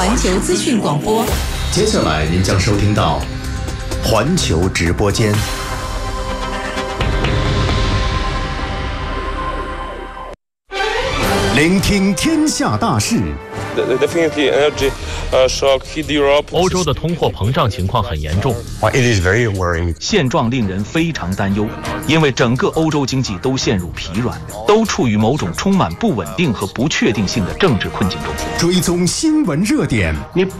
环球资讯广播。 接下来您将收听到环球直播间。聆听天下大事。 欧洲的通货膨胀情况很严重，现状令人非常担忧，因为整个欧洲经济都陷入疲软，都处于某种充满不稳定和不确定性的政治困境中。 追踪新闻热点。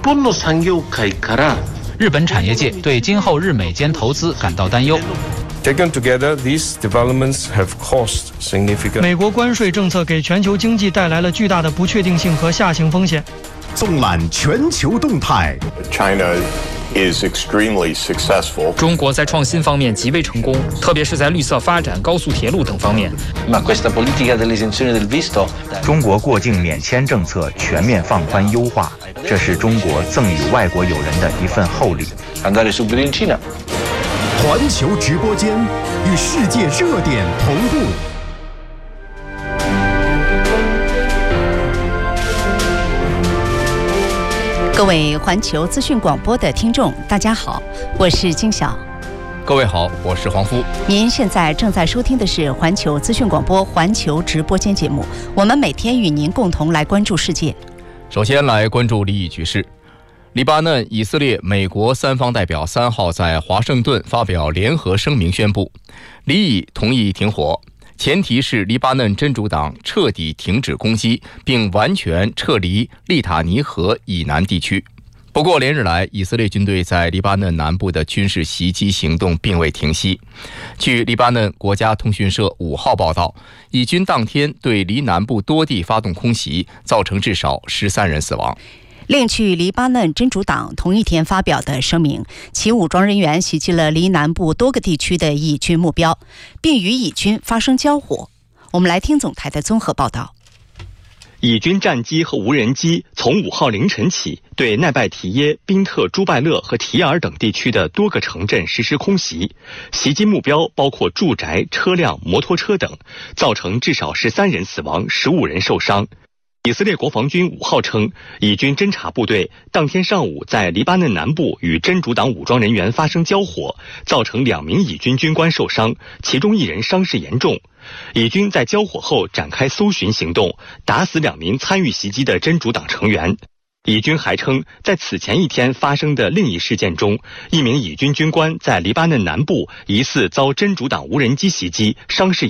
日本产业界对今后日美间投资感到担忧。 Taken together, these developments have caused significant. 美国关税政策给全球经济带来了巨大的不确定性和下行风险。 纵览全球动态。 China is extremely successful. 中国在创新方面极为成功，特别是在绿色发展、高速铁路等方面。 中国过境免签政策全面放宽优化，这是中国赠予外国友人的一份厚礼。 环球直播间与世界热点同步。 各位环球资讯广播的听众，大家好，我是金晓。 各位好，我是黄夫。 您现在正在收听的是环球资讯广播环球直播间节目，我们每天与您共同来关注世界。 首先来关注离异局势。黎巴嫩、以色列、美国三方代表3号在华盛顿发表联合声明，宣布黎以同意停火，前提是黎巴嫩真主党彻底停止攻击，并完全撤离利塔尼河以南地区。不过连日来，以色列军队在黎巴嫩南部的军事袭击行动并未停息。据黎巴嫩国家通讯社5号报道，以军当天对黎南部多地发动空袭，造成至少13人死亡。 另据黎巴嫩真主党同一天发表的声明，其武装人员袭击了黎南部多个地区的以军目标，并与以军发生交火。我们来听总台的综合报道。 以军战机和无人机从5号凌晨起对奈拜提耶、宾特朱拜勒和提亚尔等地区的多个城镇实施空袭，袭击目标包括住宅、车辆、摩托车等，造成至少13人死亡，15人受伤。以色列国防军5号称，以军侦察部队当天上午在黎巴嫩南部与真主党武装人员发生交火，造成2名以军军官受伤，其中1人伤势严重。以军在交火后展开搜寻行动，打死2名参与袭击的真主党成员。以军还称，在此前一天发生的另一事件中，1名以军军官在黎巴嫩南部疑似遭真主党无人机袭击，伤势